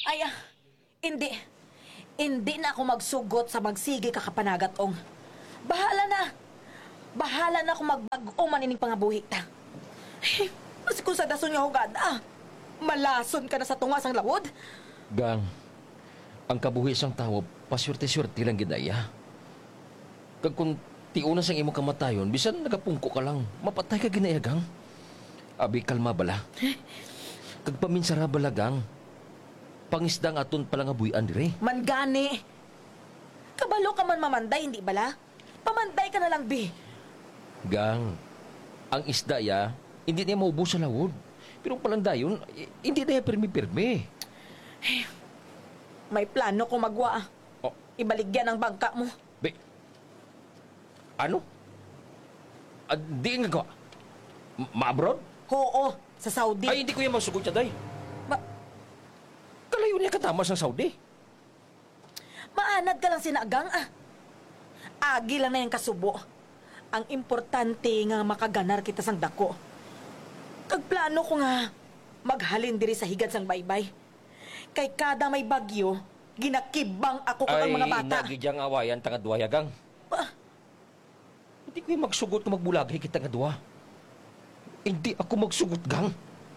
Ay, hindi. Hindi na ako magsugot sa magsigi kakapanagatong. Bahala na. Bahala na kung magbag-o manining pangabuhi ta. Ay, mas kung sa dason nga hugada. Malason ka na sa tungas ang lawod. Gang, ang kabuhi sang tao, pasyurte-syurte lang gidaya. Kag kung tiuna sang imong kamatayon, bisan nagapungko ka lang, mapatay ka ginaya, Gang. Abi, kalma bala. Kag paminsara bala, Gang. Pangisdang aton pala nga buhian dire. Mangani. Kabalo ka man mamanday, hindi bala? Pamanday ka na lang, bi. Gang, ang isda ya, hindi niya maubos sa lawod. Pero palandayon, hindi na pirmi-pirmi. May plano kong magwa. Oh, Ibaligyan ang bangka mo. be, ano? Di nga ko. Ma-abroad? Oo, sa Saudi. Ay, hindi ko yan masugot siya, day. Ma- Kalayo niya katama sa Saudi. Maanad ka lang sinagang, Agi lang na yung kasubo. Ang importante nga makaganar kita sang dako. Kag plano ko nga maghalin diri sa higad sang baybay. Kay kada may bagyo, ginakibang ako kag ang mga bata. Ay, nagidyang awayan tanga duwa, Yagang. Ah, Hindi ko yung magsugot na magbulagay kita nga duwa. Hindi ako magsugot, Gang.